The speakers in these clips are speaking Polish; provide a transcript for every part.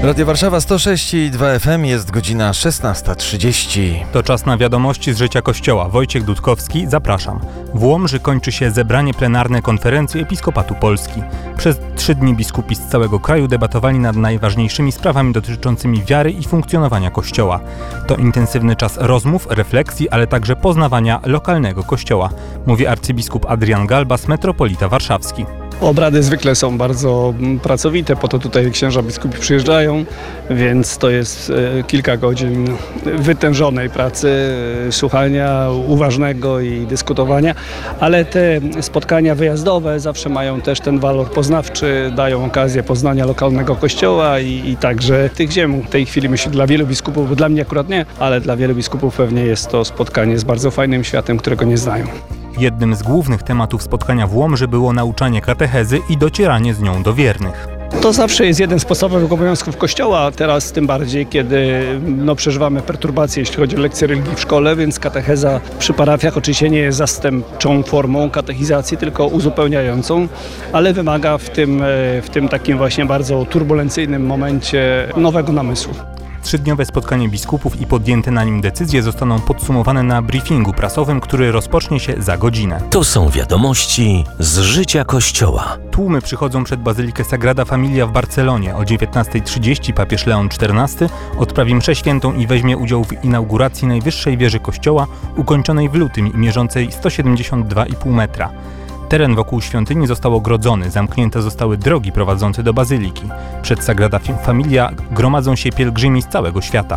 Radio Warszawa 106,2 FM, jest godzina 16:30. To czas na wiadomości z życia Kościoła. Wojciech Dudkowski, zapraszam. W Łomży kończy się zebranie plenarne Konferencji Episkopatu Polski. Przez 3 dni biskupi z całego kraju debatowali nad najważniejszymi sprawami dotyczącymi wiary i funkcjonowania Kościoła. To intensywny czas rozmów, refleksji, ale także poznawania lokalnego Kościoła, mówi arcybiskup Adrian Galbas, metropolita warszawski. Obrady zwykle są bardzo pracowite, po to tutaj księża biskupi przyjeżdżają, więc to jest kilka godzin wytężonej pracy, słuchania uważnego i dyskutowania, ale te spotkania wyjazdowe zawsze mają też ten walor poznawczy, dają okazję poznania lokalnego kościoła i także tych ziem. W tej chwili myślę dla wielu biskupów, bo dla mnie akurat nie, ale dla wielu biskupów pewnie jest to spotkanie z bardzo fajnym światem, którego nie znają. Jednym z głównych tematów spotkania w Łomży było nauczanie katechezy i docieranie z nią do wiernych. To zawsze jest jeden z podstawowych obowiązków Kościoła, a teraz tym bardziej, kiedy przeżywamy perturbacje, jeśli chodzi o lekcje religii w szkole, więc katecheza przy parafiach oczywiście nie jest zastępczą formą katechizacji, tylko uzupełniającą, ale wymaga w tym takim właśnie bardzo turbulencyjnym momencie nowego namysłu. 3-dniowe spotkanie biskupów i podjęte na nim decyzje zostaną podsumowane na briefingu prasowym, który rozpocznie się za godzinę. To są wiadomości z życia Kościoła. Tłumy przychodzą przed Bazylikę Sagrada Familia w Barcelonie. O 19:30 papież Leon XIV odprawi mszę świętą i weźmie udział w inauguracji najwyższej wieży Kościoła, ukończonej w lutym i mierzącej 172,5 metra. Teren wokół świątyni został ogrodzony, zamknięte zostały drogi prowadzące do bazyliki. Przed Sagrada Familia gromadzą się pielgrzymi z całego świata.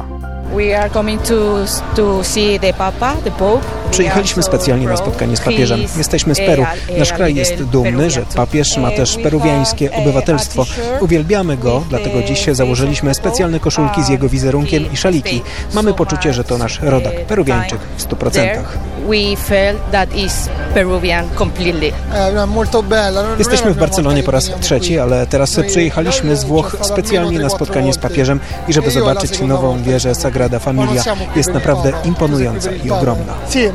Przyjechaliśmy specjalnie na spotkanie z papieżem. Jesteśmy z Peru. Nasz kraj jest dumny, że papież ma też peruwiańskie obywatelstwo. Uwielbiamy go, dlatego dziś założyliśmy specjalne koszulki z jego wizerunkiem i szaliki. Mamy poczucie, że to nasz rodak, Peruwiańczyk w 100%. Jesteśmy w Barcelonie po raz 3, ale teraz przyjechaliśmy z Włoch specjalnie na spotkanie z papieżem i żeby zobaczyć nową wieżę Sagrada Familia. Jest naprawdę imponująca i ogromna.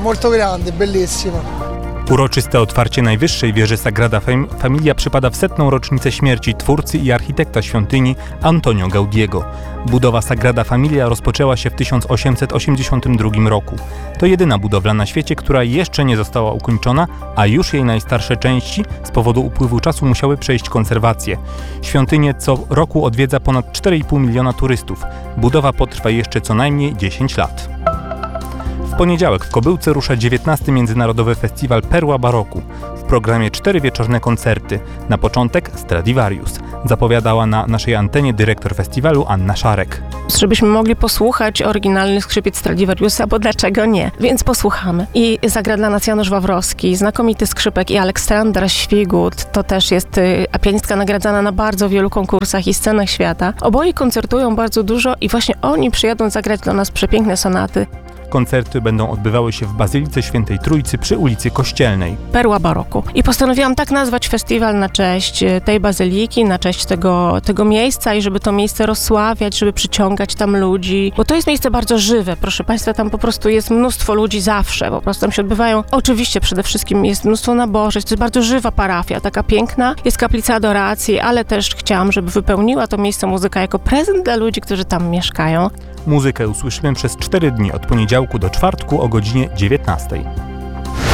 Uroczyste otwarcie najwyższej wieży Sagrada Familia przypada w 100. rocznicę śmierci twórcy i architekta świątyni Antonio Gaudiego. Budowa Sagrada Familia rozpoczęła się w 1882 roku. To jedyna budowla na świecie, która jeszcze nie została ukończona, a już jej najstarsze części z powodu upływu czasu musiały przejść konserwację. Świątynię co roku odwiedza ponad 4,5 miliona turystów. Budowa potrwa jeszcze co najmniej 10 lat. W poniedziałek w Kobyłce rusza 19. Międzynarodowy Festiwal Perła Baroku. W programie 4 wieczorne koncerty. Na początek Stradivarius. Zapowiadała na naszej antenie dyrektor festiwalu Anna Szarek. Żebyśmy mogli posłuchać oryginalnych skrzypiec Stradivariusa, bo dlaczego nie? Więc posłuchamy. I zagra dla nas Janusz Wawrowski, znakomity skrzypek, i Aleksandra Świgut. To też jest pianistka nagradzana na bardzo wielu konkursach i scenach świata. Oboje koncertują bardzo dużo i właśnie oni przyjadą zagrać dla nas przepiękne sonaty. Koncerty będą odbywały się w Bazylice Świętej Trójcy przy ulicy Kościelnej. Perła Baroku. I postanowiłam tak nazwać festiwal na cześć tej bazyliki, na cześć tego miejsca i żeby to miejsce rozsławiać, żeby przyciągać tam ludzi, bo to jest miejsce bardzo żywe, proszę Państwa, tam po prostu jest mnóstwo ludzi zawsze, po prostu tam się odbywają, oczywiście przede wszystkim jest mnóstwo nabożeństw, to jest bardzo żywa parafia, taka piękna, jest kaplica adoracji, ale też chciałam, żeby wypełniła to miejsce muzyka jako prezent dla ludzi, którzy tam mieszkają. Muzykę usłyszymy przez 4 dni od poniedziałku do czwartku o godzinie 19.